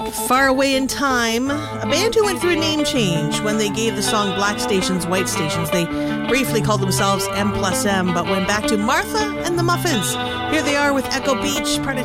Far Away in Time, a band who went through a name change when they gave the song Black Stations, White Stations. They briefly called themselves M+M, but went back to Martha and the Muffins. Here they are with Echo Beach, part of